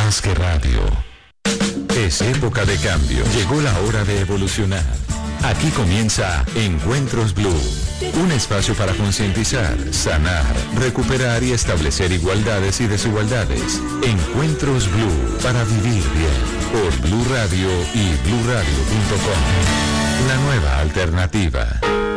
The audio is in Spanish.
más que radio. Es época de cambio. Llegó la hora de evolucionar. Aquí comienza Encuentros Blue. Un espacio para concientizar, sanar, recuperar y establecer igualdades y desigualdades. Encuentros Blue para vivir bien. Por Blue Radio y BlueRadio.com. La nueva alternativa.